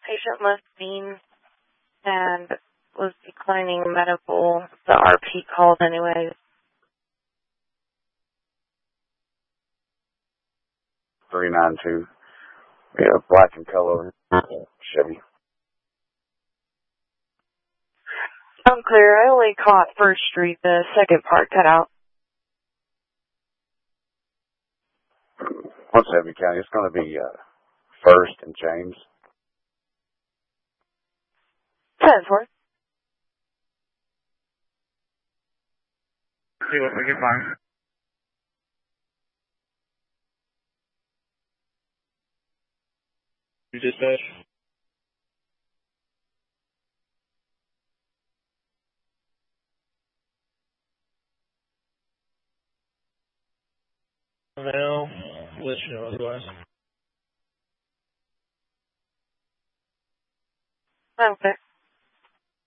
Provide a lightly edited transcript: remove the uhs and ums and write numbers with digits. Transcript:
patient left scene and was declining medical. The RP called anyways. 392. Yeah, black and color. Chevy. I'm clear. I only caught First Street. The second part cut out. What's Shelby County? It's going to be First and James. 10-4. See what we can find. You dispatch? Now, let you know otherwise. Okay.